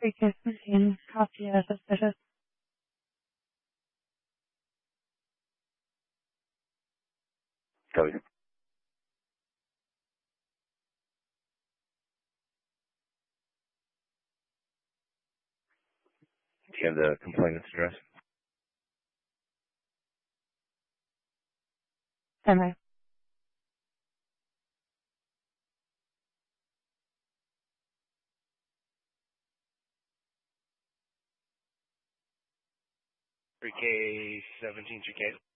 Pre-case machine, copy as suspicious. Copy. Do you have the complainant's address? Semi. Pre-K 17 GK.